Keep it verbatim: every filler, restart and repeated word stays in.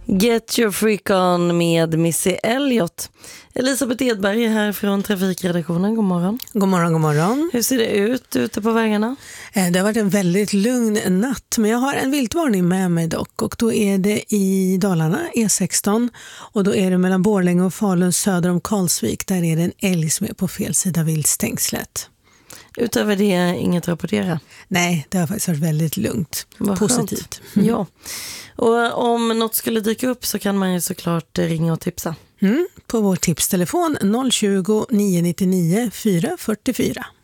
Get your freak on med Missy Elliott. Elisabeth Edberg är här från trafikredaktionen. God morgon. God morgon, god morgon. Hur ser det ut ute på vägarna? Det har varit en väldigt lugn natt, men jag har en viltvarning med mig dock. Och då är det i Dalarna, E sexton. Och då är det mellan Borlänge och Falun söder om Karlsvik. Där är det en älg som är på fel sida viltstängslet. Utöver det, inget att rapportera? Nej, det har faktiskt varit väldigt lugnt. Vad positivt. Mm. Ja. Och om något skulle dyka upp så kan man ju såklart ringa och tipsa. Mm, på vår tipstelefon noll tjugo, nio nio nio, fyra fyra fyra.